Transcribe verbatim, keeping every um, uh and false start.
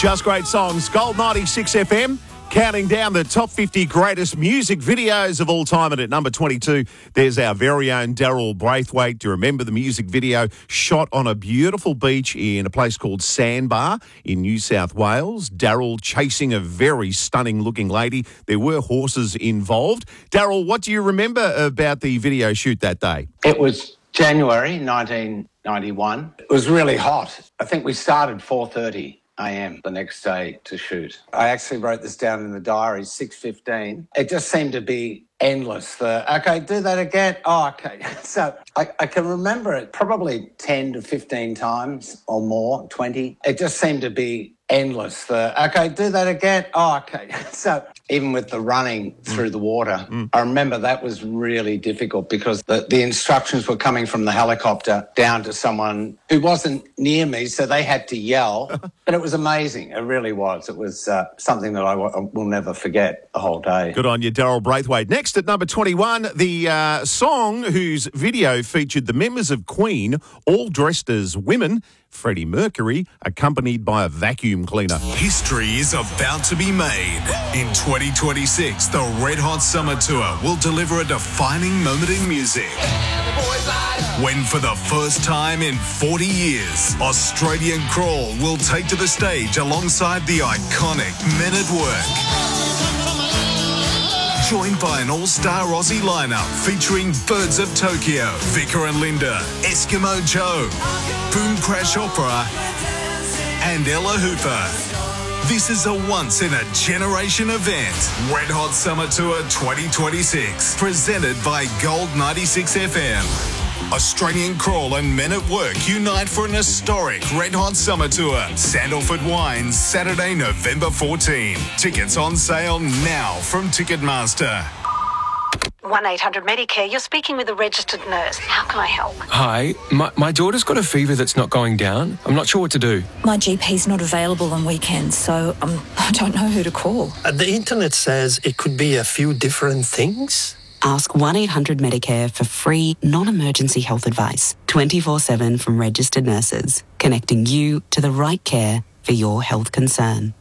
Just great songs. Gold ninety-six F M, counting down the top fifty greatest music videos of all time. And at number twenty-two, there's our very own Daryl Braithwaite. Do you remember the music video shot on a beautiful beach in a place called Sandbar in New South Wales? Daryl chasing a very stunning-looking lady. There were horses involved. Daryl, what do you remember about the video shoot that day? It was January nineteen ninety-one. It was really hot. I think we started four thirty a m the next day to shoot. I actually wrote this down in the diary, six fifteen. It just seemed to be endless. The, okay, do that again. Oh, okay. So I, I can remember it probably ten to fifteen times or more, twenty. It just seemed to be endless. The, okay, do that again. Oh, okay. So even with the running through the water, mm. I remember that was really difficult because the, the instructions were coming from the helicopter down to someone who wasn't near me, so they had to yell. But it was amazing. It really was. It was uh, something that I w- will never forget the whole day. Good on you, Daryl Braithwaite. Next at number twenty-one, the uh, song whose video featured the members of Queen all dressed as women, Freddie Mercury, accompanied by a vacuum cleaner. History is about to be made. In twenty twenty-six, the Red Hot Summer Tour will deliver a defining moment in music. When for the first time in forty years, Australian Crawl will take to the stage alongside the iconic Men at Work. Joined by an all-star Aussie lineup featuring Birds of Tokyo, Vicar and Linda, Eskimo Joe, Boom Crash Opera, and Ella Hooper. This is a once-in-a-generation event. Red Hot Summer Tour twenty twenty-six, presented by Gold ninety-six F M. Australian Crawl and Men at Work unite for an historic Red Hot Summer Tour. Sandalford Wines, Saturday, November fourteenth. Tickets on sale now from Ticketmaster. one eight hundred Medicare, you're speaking with a registered nurse. How can I help? Hi, my, my daughter's got a fever that's not going down. I'm not sure what to do. My G P's not available on weekends, so um, I don't know who to call. Uh, the internet says it could be a few different things. Ask one eight hundred Medicare for free, non-emergency health advice. twenty-four seven from registered nurses, connecting you to the right care for your health concern.